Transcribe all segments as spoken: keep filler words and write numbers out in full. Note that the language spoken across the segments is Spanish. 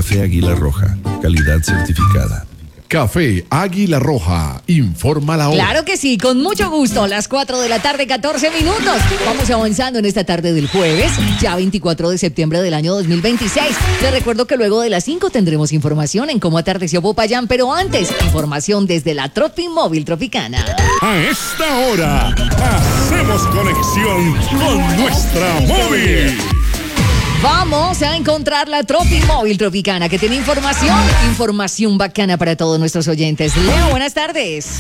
Café Águila Roja, calidad certificada. Café Águila Roja, informa la hora. Claro que sí, con mucho gusto, las cuatro de la tarde, catorce minutos. Vamos avanzando en esta tarde del jueves, ya veinticuatro de septiembre del año dos mil veintiséis. Les recuerdo que luego de las cinco tendremos información en cómo atardeció Popayán, pero antes, información desde la Tropi Móvil Tropicana. A esta hora, hacemos conexión con nuestra móvil. Vamos a encontrar la Tropi Móvil Tropicana, que tiene información, información bacana para todos nuestros oyentes. Leo, buenas tardes.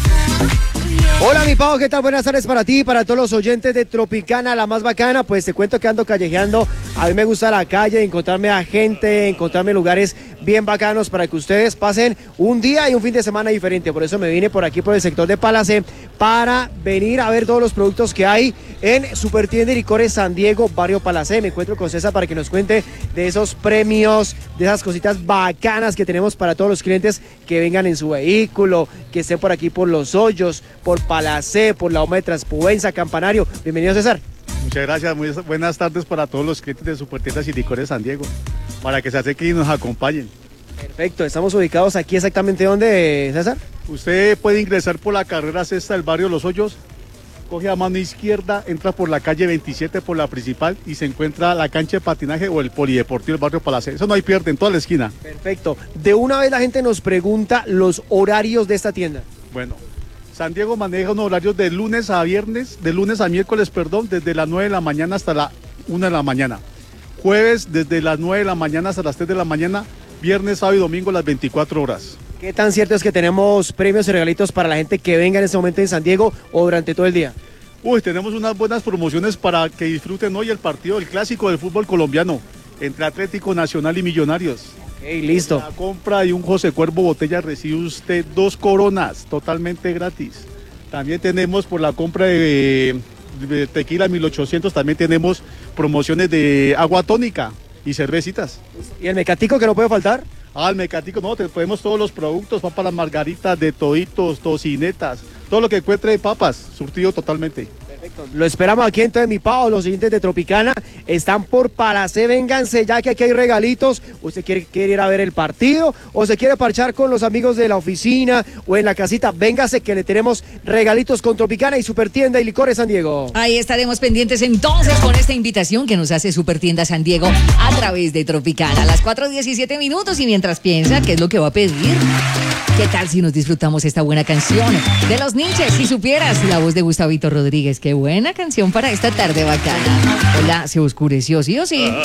Hola mi Pau, ¿qué tal? Buenas tardes para ti, para todos los oyentes de Tropicana, la más bacana. Pues te cuento que ando callejeando, a mí me gusta la calle, encontrarme a gente, encontrarme lugares bien bacanos para que ustedes pasen un día y un fin de semana diferente. Por eso me vine por aquí por el sector de Palacé para venir a ver todos los productos que hay en Supertienda y Licores San Diego, barrio Palacé. Me encuentro con César para que nos cuente de esos premios, de esas cositas bacanas que tenemos para todos los clientes que vengan en su vehículo, que estén por aquí por Los Hoyos, por Palacé, por la Loma de Transpubenza, Campanario. Bienvenido, César. Muchas gracias, muy buenas tardes para todos los clientes de Supertiendas y Licores San Diego, para que se acerquen y nos acompañen. Perfecto, estamos ubicados aquí exactamente donde, César. Usted puede ingresar por la carrera sexta del barrio Los Hoyos, coge a mano izquierda, entra por la calle veintisiete por la principal y se encuentra la cancha de patinaje o el polideportivo del barrio Palacé. Eso no hay pierde, en toda la esquina. Perfecto. De una vez la gente nos pregunta los horarios de esta tienda. Bueno, San Diego maneja unos horarios de lunes a viernes, de lunes a miércoles, perdón, desde las nueve de la mañana hasta la una de la mañana. Jueves desde las nueve de la mañana hasta las tres de la mañana, viernes, sábado y domingo las veinticuatro horas. ¿Qué tan cierto es que tenemos premios y regalitos para la gente que venga en este momento en San Diego o durante todo el día? Uy, tenemos unas buenas promociones para que disfruten hoy el partido, el clásico del fútbol colombiano, entre Atlético Nacional y Millonarios. Ok, listo. La compra de un José Cuervo botella recibe usted dos coronas totalmente gratis. También tenemos por la compra de, de tequila mil ochocientos, también tenemos promociones de agua tónica y cervecitas. ¿Y el mecatico que no puede faltar? Ah, el mecatico, no, tenemos todos los productos, papas margaritas, de toditos, tocinetas, todo lo que encuentre de papas, surtido totalmente. Perfecto. Lo esperamos aquí entonces, mi Pau. Los siguientes de Tropicana están por Palacé. Vénganse ya que aquí hay regalitos. ¿Usted quiere, quiere ir a ver el partido o se quiere parchar con los amigos de la oficina o en la casita? Véngase que le tenemos regalitos con Tropicana y Supertienda y Licores San Diego. Ahí estaremos pendientes entonces con esta invitación que nos hace Supertienda San Diego a través de Tropicana. A las cuatro diecisiete minutos, y mientras piensa qué es lo que va a pedir, ¿qué tal si nos disfrutamos esta buena canción de Los Ninches? Si supieras, la voz de Gustavito Rodríguez. Qué buena canción para esta tarde bacana. Hola, se oscureció, ¿sí o sí?